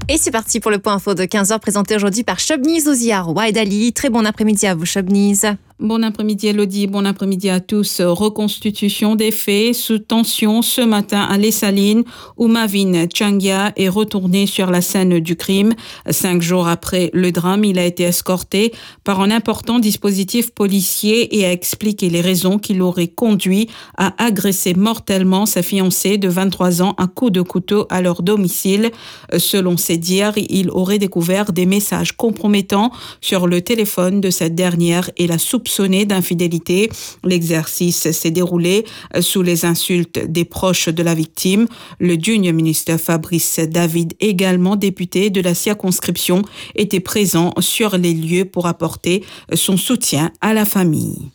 Et c'est parti pour le point info de 15h présenté aujourd'hui par Chobniz Oziar Ouaid Ali. Très bon après-midi à vous Chobniz. Bon après-midi Elodie, bon après-midi à tous. Reconstitution des faits sous tension ce matin à Les Salines où Mavin Tchangia est retourné sur la scène du crime. 5 jours après le drame, il a été escorté par un important dispositif policier et a expliqué les raisons qui l'auraient conduit à agresser mortellement sa fiancée de 23 ans à coups de couteau à leur domicile. Selon ses dires, il aurait découvert des messages compromettants sur le téléphone de cette dernière et la soupçonné d'infidélité. L'exercice s'est déroulé sous les insultes des proches de la victime. Le digne ministre Fabrice David, également député de la circonscription, était présent sur les lieux pour apporter son soutien à la famille.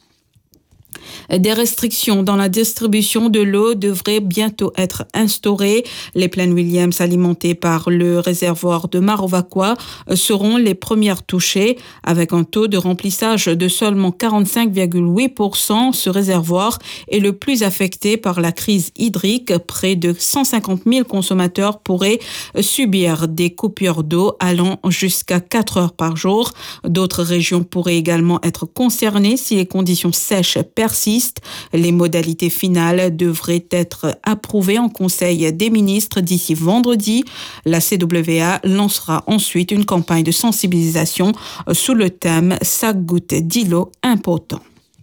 Des restrictions dans la distribution de l'eau devraient bientôt être instaurées. Les plaines Williams alimentées par le réservoir de Marovakwa seront les premières touchées. Avec un taux de remplissage de seulement 45,8%, ce réservoir est le plus affecté par la crise hydrique. Près de 150 000 consommateurs pourraient subir des coupures d'eau allant jusqu'à 4 heures par jour. D'autres régions pourraient également être concernées si les conditions sèches persistent. Les modalités finales devraient être approuvées en Conseil des ministres d'ici vendredi. La CWA lancera ensuite une campagne de sensibilisation sous le thème « Chaque goutte d'îlot important ».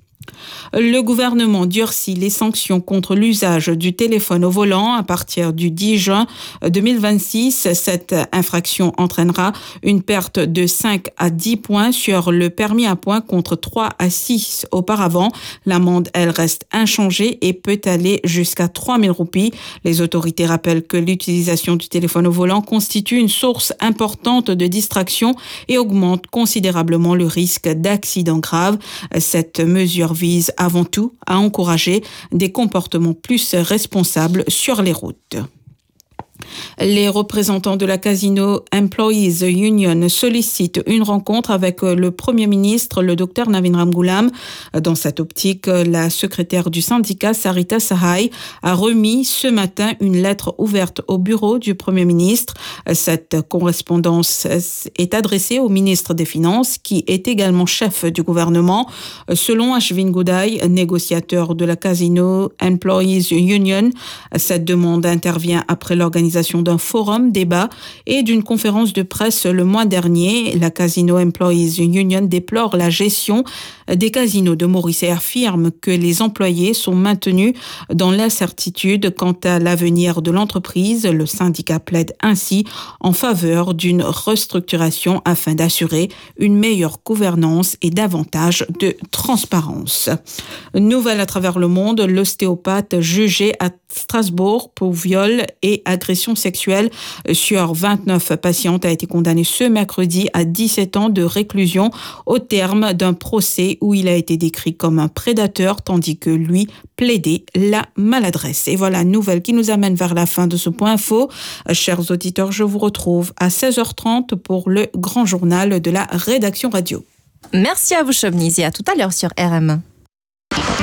Le gouvernement durcit les sanctions contre l'usage du téléphone au volant à partir du 10 juin 2026. Cette infraction entraînera une perte de 5 à 10 points sur le permis à points contre 3 à 6 auparavant. L'amende, elle, reste inchangée et peut aller jusqu'à 3 000 roupies. Les autorités rappellent que l'utilisation du téléphone au volant constitue une source importante de distraction et augmente considérablement le risque d'accident grave. Cette mesure vise avant tout à encourager des comportements plus responsables sur les routes. Les représentants de la Casino Employees Union sollicitent une rencontre avec le Premier ministre, le Dr Navin Ramgoolam. Dans cette optique, la secrétaire du syndicat, Sarita Sahai, a remis ce matin une lettre ouverte au bureau du Premier ministre. Cette correspondance est adressée au ministre des Finances, qui est également chef du gouvernement. Selon Ashwin Goudaï, négociateur de la Casino Employees Union, cette demande intervient après l'organisation d'un forum débat et d'une conférence de presse le mois dernier. La Casino Employees Union déplore la gestion des casinos de Maurice et affirme que les employés sont maintenus dans l'incertitude quant à l'avenir de l'entreprise. Le syndicat plaide ainsi en faveur d'une restructuration afin d'assurer une meilleure gouvernance et davantage de transparence. Nouvelle à travers le monde, l'ostéopathe jugé à Strasbourg pour viol et agression sexuelle sur 29 patientes a été condamné ce mercredi à 17 ans de réclusion au terme d'un procès où il a été décrit comme un prédateur tandis que lui plaidait la maladresse. Et voilà, nouvelle qui nous amène vers la fin de ce point info. Chers auditeurs, je vous retrouve à 16h30 pour le grand journal de la rédaction radio. Merci à vous Chobniz et à tout à l'heure sur RM.